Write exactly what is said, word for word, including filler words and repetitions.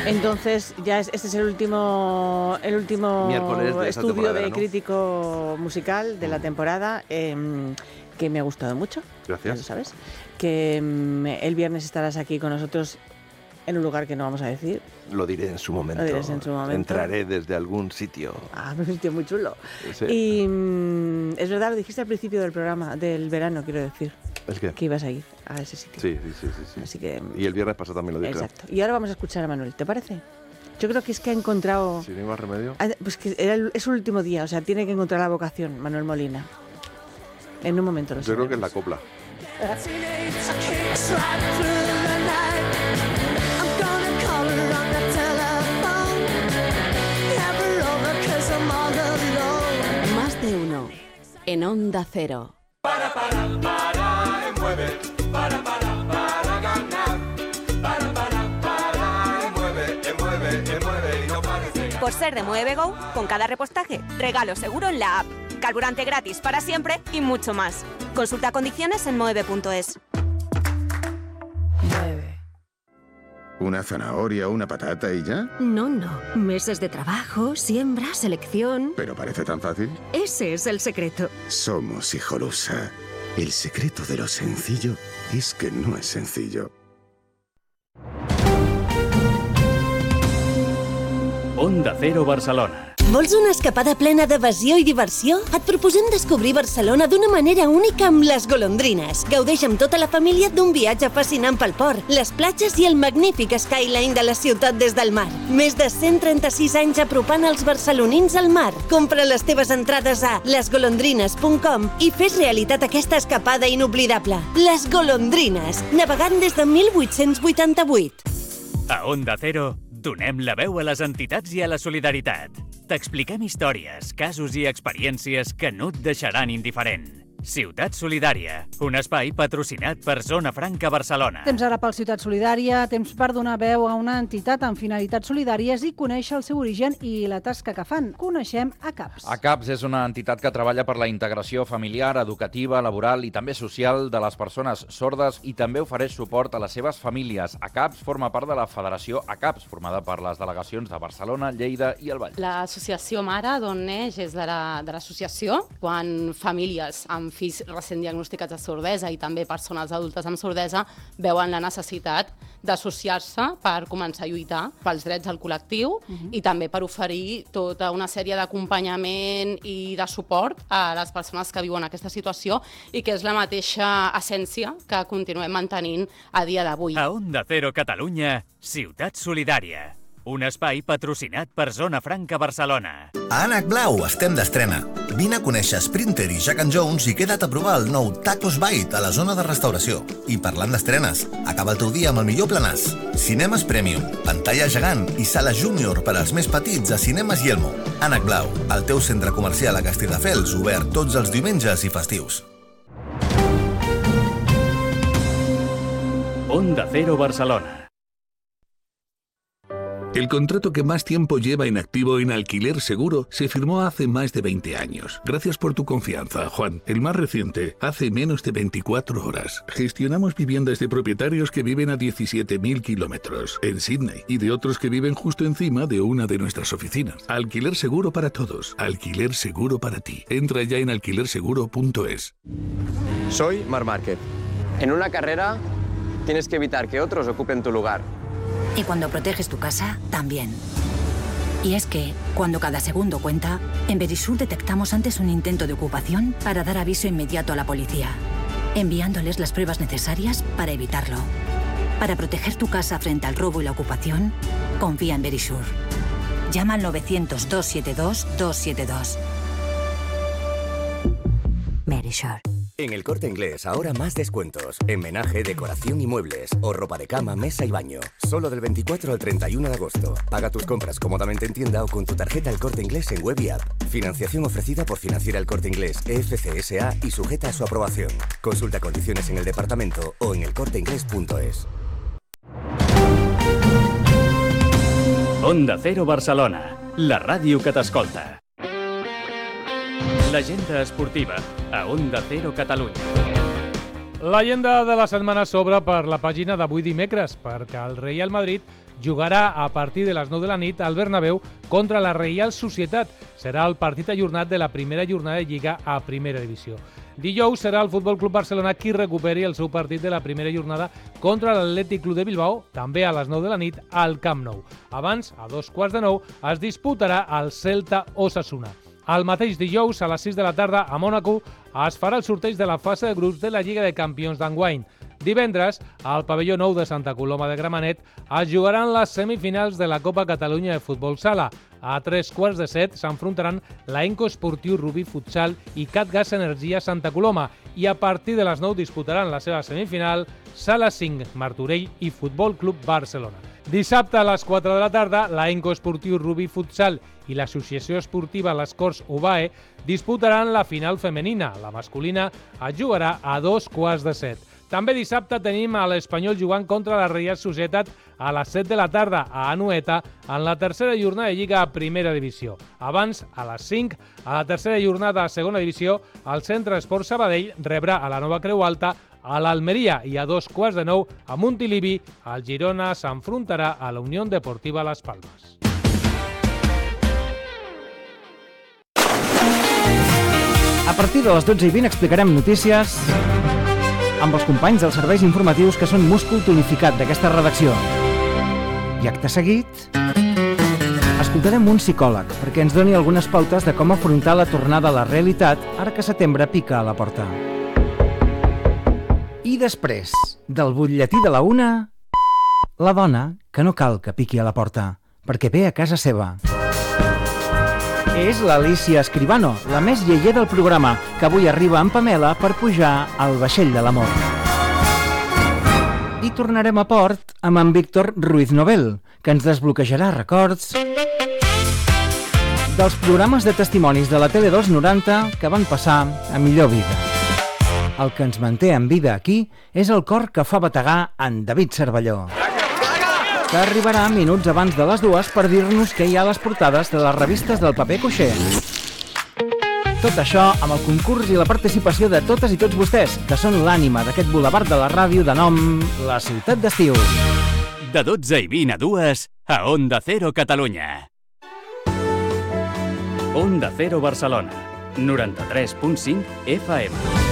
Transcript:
Entonces, ya es, este es el último, el último de estudio de ¿no? crítico musical de la temporada, eh, que me ha gustado mucho. Gracias. Ya lo sabes. Que eh, el viernes estarás aquí con nosotros en un lugar que no vamos a decir. Lo diré en su momento. Lo dirás en su momento. Entraré desde algún sitio. Ah, un sitio muy chulo. Sí. Y mm, es verdad, lo dijiste al principio del programa, del verano, quiero decir. ¿Es que? Que ibas a ir a ese sitio. Sí, sí, sí, sí, sí. Así que, y el viernes pasado también lo dije. Exacto. Y ahora vamos a escuchar a Manuel, ¿te parece? Yo creo que es que ha encontrado... ¿Sin más remedio? Pues que era el, es su último día, o sea, tiene que encontrar la vocación, Manuel Molina. En un momento lo Yo sabremos. creo que es la copla. Más de uno en Onda Cero. Para, para, para, y mueve, para, para, para ganar. Para, para, para, y mueve, y mueve, y mueve, y no pares de ganar. Por ser de Mueve Go, con cada repostaje, regalo seguro en la app. Carburante gratis para siempre y mucho más. Consulta condiciones en moeve punto es. ¿Una zanahoria o una patata y ya? No, no. Meses de trabajo, siembra, selección... ¿Pero parece tan fácil? Ese es el secreto. Somos Hijolusa. El secreto de lo sencillo es que no es sencillo. Onda Cero Barcelona. Vols una escapada plena d'evasió i diversió? Et proposem descobrir Barcelona d'una manera única amb les golondrines. Gaudeix amb tota la família d'un viatge fascinant pel port, les platges i el magnífic skyline de la ciutat des del mar. Més de cent trenta-sis anys apropant els barcelonins al mar. Compra les teves entrades a les golondrines punt com i fes realitat aquesta escapada inoblidable. Les Golondrines, navegant des de mil vuit-cents vuitanta-vuit. A Onda Cero, donem la veu a les entitats i a la solidaritat. T'expliquem històries, casos i experiències que no et deixaran indiferent. Ciutat Solidària, un espai patrocinat per Zona Franca Barcelona. Temps ara pel Ciutat Solidària, temps per donar veu a una entitat amb finalitats solidàries i conèixer el seu origen i la tasca que fan. Coneixem A CAPS. A CAPS és una entitat que treballa per la integració familiar, educativa, laboral i també social de les persones sordes i també ofereix suport a les seves famílies. A CAPS forma part de la Federació A CAPS, formada per les delegacions de Barcelona, Lleida i el Vallès. L'associació mare d'on neix és de l'associació, la, quan famílies amb fills recent diagnosticats de sordesa i també persones adultes amb sordesa veuen la necessitat d'associar-se per començar a lluitar pels drets del col·lectiu uh-huh. i també per oferir tota una sèrie d'acompanyament i de suport a les persones que viuen aquesta situació i que és la mateixa essència que continuem mantenint a dia d'avui. A Onda Cero Catalunya, Ciutat Solidària. Un espai patrocinat per Zona Franca Barcelona. A Ànec Blau estem d'estrena. Vine a conèixer Sprinter i Jack and Jones i queda't a provar el nou Tacos Bite a la zona de restauració. I parlant d'estrenes, acaba el teu dia amb el millor planàs. Cinemes Premium, pantalla gegant i sala júnior per als més petits a Cinemes Yelmo. Ànec Blau, el teu centre comercial a Castelldefels, obert tots els diumenges i festius. Onda Cero Barcelona. El contrato que más tiempo lleva en activo en Alquiler Seguro se firmó hace más de veinte años. Gracias por tu confianza, Juan. El más reciente, hace menos de veinticuatro horas. Gestionamos viviendas de propietarios que viven a diecisiete mil kilómetros en Sydney y de otros que viven justo encima de una de nuestras oficinas. Alquiler Seguro para todos. Alquiler Seguro para ti. Entra ya en alquiler seguro punto es. Soy Marc Márquez. En una carrera tienes que evitar que otros ocupen tu lugar. Y cuando proteges tu casa, también. Y es que, cuando cada segundo cuenta, en Verisur detectamos antes un intento de ocupación para dar aviso inmediato a la policía, enviándoles las pruebas necesarias para evitarlo. Para proteger tu casa frente al robo y la ocupación, confía en Verisur. Llama al novecientos, dos siete dos, dos siete dos. Verisur. En El Corte Inglés, ahora más descuentos. En menaje, decoración y muebles. O ropa de cama, mesa y baño. Solo del veinticuatro al treinta y uno de agosto. Paga tus compras cómodamente en tienda o con tu tarjeta El Corte Inglés en web y app. Financiación ofrecida por Financiera El Corte Inglés, E F C S A y sujeta a su aprobación. Consulta condiciones en el departamento o en el corte inglés punto es. Onda Cero Barcelona, la ràdio que t'escolta. L'agenda esportiva a Onda Cero Catalunya. L'agenda de la setmana s'obre per la pàgina d'avui dimecres, perquè el Real Madrid jugarà a partir de les nou de la nit al Bernabéu contra la Real Societat. Serà el partit ajornat de la primera jornada de Lliga a Primera Divisió. Dijous serà el Futbol Club Barcelona qui recuperi el seu partit de la primera jornada contra l'Atlètic Club de Bilbao, també a les nou de la nit, al Camp Nou. Abans, a dos quarts de nou, es disputarà el Celta Osasuna. El mateix dijous, a les sis de la tarda, a Mònaco, es farà el sorteig de la fase de grups de la Lliga de Campions d'enguany. Divendres, al pavelló nou de Santa Coloma de Gramenet, es jugaran les semifinals de la Copa Catalunya de Futbol Sala. A tres quarts de set s'enfrontaran l'Enco Esportiu Rubí Futsal i Catgas Energia Santa Coloma i a partir de les nou disputaran la seva semifinal Sala cinc, Martorell i Futbol Club Barcelona. Dissabte a les quatre de la tarda, l'Enco Esportiu Rubí Futsal i l'Associació Esportiva Les Corts UBAE disputaran la final femenina. La masculina es jugarà a dos quarts de set. També dissabte tenim a l'Espanyol jugant contra la Real Societat a les set de la tarda a Anoeta en la tercera jornada de Lliga a Primera Divisió. Abans, a les cinc, a la tercera jornada a Segona Divisió, el Centre Esport Sabadell rebrà a la Nova Creu Alta a l'Almeria i a dos quarts de nou a Montilivi, el Girona s'enfrontarà a la Unió Deportiva Las Palmas. A partir de les dotze i vint explicarem notícies amb els companys dels serveis informatius que són múscul tonificat d'aquesta redacció. I acte seguit, escoltarem un psicòleg perquè ens doni algunes pautes de com afrontar la tornada a la realitat ara que setembre pica a la porta. I després, del butlletí de la una, la dona que no cal que piqui a la porta, perquè ve a casa seva. És l'Alícia Escribano, la més lleier del programa, que avui arriba amb Pamela per pujar al vaixell de l'amor. I tornarem a port amb en Víctor Ruiz Novel, que ens desbloquejarà records dels programes de testimonis de la Tele dos noranta que van passar a millor vida. El que ens manté en vida aquí és el cor que fa bategar en David Cervelló, que arribarà minuts abans de les dues per dir-nos què hi ha a les portades de les revistes del paper cuixer. Tot això amb el concurs i la participació de totes i tots vostès, que són l'ànima d'aquest bulevard de la ràdio de nom La Ciutat d'Estiu. De dotze i vint a dues a Onda Cero Catalunya. Onda Cero Barcelona, noranta-tres punt cinc F M.